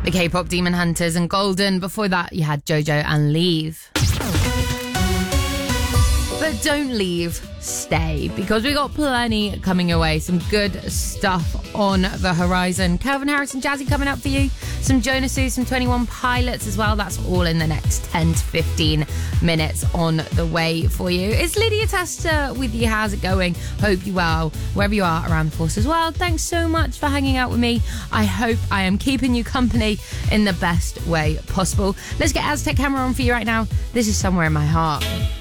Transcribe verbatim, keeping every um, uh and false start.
The K-pop Demon Hunters and Golden. Before that, you had JoJo and Leave. But don't leave, stay, because we got plenty coming your way. Some good stuff on the horizon. Calvin Harris and Jazzy coming up for you. Some Jonas, some twenty-one Pilots as well. That's all in the next ten to fifteen minutes on the way for you. It's Lydia Tester with you. How's it going? Hope you well, wherever you are around the force as well. Thanks so much for hanging out with me. I hope I am keeping you company in the best way possible. Let's get Aztec Camera on for you right now. This is Somewhere in My Heart.